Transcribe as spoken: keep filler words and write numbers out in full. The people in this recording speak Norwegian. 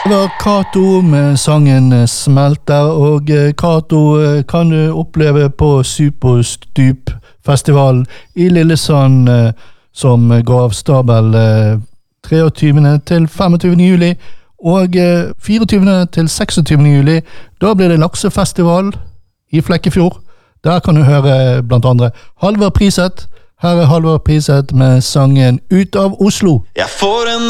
Det var Kato med sangen Smelter, og Kato kan du oppleve på Superstup festival i Lillesand, som går av stabel treogtyvende til femogtyvende juli, og fireogtyvende til seksogtyvende juli. Da blir det laksefestival i Flekkefjord. Der kan du høre blant andre Halvard Priseth. Her er Halvard Priseth med sangen Ut av Oslo. Jeg får en